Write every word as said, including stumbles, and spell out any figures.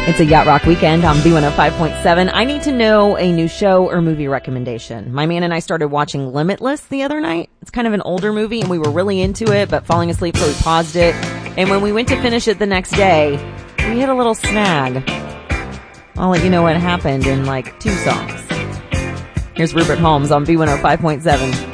It's a Yacht Rock weekend on B one oh five point seven. I need to know a new show or movie recommendation. My man and I started watching Limitless the other night. It's kind of an older movie and we were really into it, but falling asleep, so we paused it. And when we went to finish it the next day, we hit a little snag. I'll let you know what happened in like two songs. Here's Rupert Holmes on B one oh five point seven.